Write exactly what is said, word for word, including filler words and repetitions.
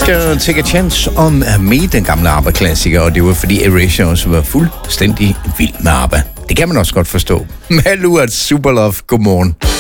uh, Take a Chance on Me, den gamle ABBA-klassiker, og det var fordi Erasure også var fuldstændig vild med ABBA. Det kan man også godt forstå. Malou at Superlove, godmorgen.